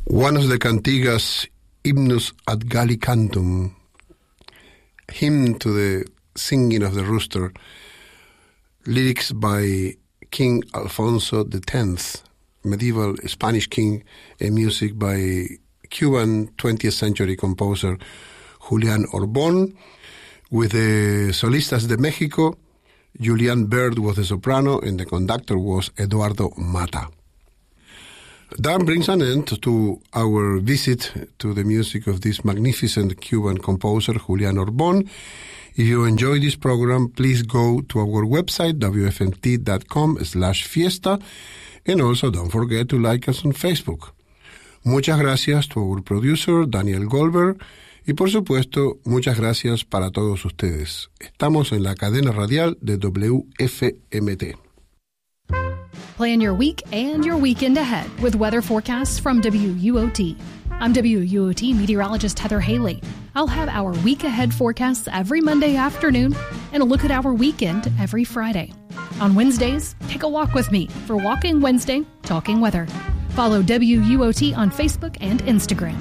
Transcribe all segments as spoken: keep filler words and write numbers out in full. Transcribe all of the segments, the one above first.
one of the cantigas Hymnus ad Gallicantum, hymn to the singing of the rooster, lyrics by King Alfonso the tenth, medieval Spanish king, and music by Cuban twentieth century composer Julián Orbón, with the Solistas de México. Julián Bird was the soprano, and the conductor was Eduardo Mata. That brings an end to our visit to the music of this magnificent Cuban composer, Julián Orbón. If you enjoy this program, please go to our website, w f m t dot com slash fiesta, and also don't forget to like us on Facebook. Muchas gracias to our producer, Daniel Goldberg, y por supuesto, muchas gracias para todos ustedes. Estamos en la cadena radial de W F M T. Plan your week and your weekend ahead with weather forecasts from W U O T. I'm W U O T meteorologist Heather Haley. I'll have our week ahead forecasts every Monday afternoon and a look at our weekend every Friday. On Wednesdays, take a walk with me for Walking Wednesday, Talking Weather. Follow W U O T on Facebook and Instagram.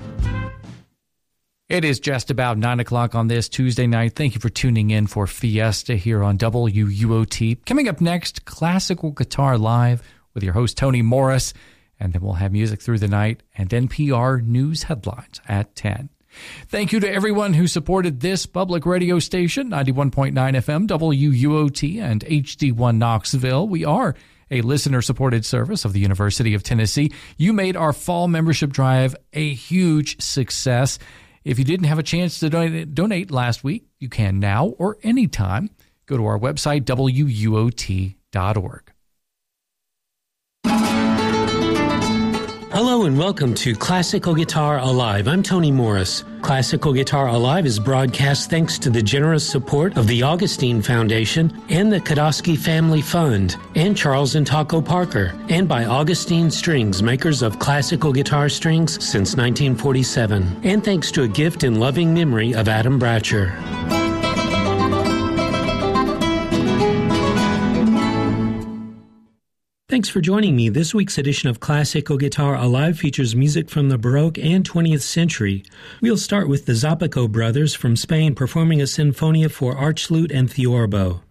It is just about nine o'clock on this Tuesday night. Thank you for tuning in for Fiesta here on W U O T. Coming up next, Classical Guitar Live with your host, Tony Morris. And then we'll have music through the night and N P R News Headlines at ten. Thank you to everyone who supported this public radio station, ninety-one point nine F M, W U O T, and H D one Knoxville. We are a listener-supported service of the University of Tennessee. You made our fall membership drive a huge success. If you didn't have a chance to donate, donate last week, you can now or anytime. Go to our website, W U O T dot org. Hello and welcome to Classical Guitar Alive. I'm Tony Morris. Classical Guitar Alive is broadcast thanks to the generous support of the Augustine Foundation and the Kodosky Family Fund and Charles and Taco Parker, and by Augustine Strings, makers of classical guitar strings since nineteen forty-seven, and thanks to a gift in loving memory of Adam Bratcher. Thanks for joining me. This week's edition of Classical Guitar Alive features music from the Baroque and twentieth century. We'll start with the Zapico brothers from Spain performing a sinfonia for archlute and theorbo.